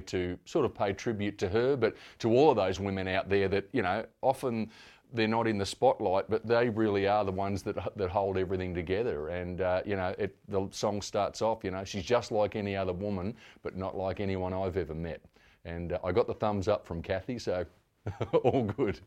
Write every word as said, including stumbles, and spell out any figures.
to sort of pay tribute to her, but to all of those women out there that, you know, often they're not in the spotlight, but they really are the ones that that hold everything together. And, uh, you know, it, the song starts off, you know, she's just like any other woman, but not like anyone I've ever met. And uh, I got the thumbs up from Kathy, so all good.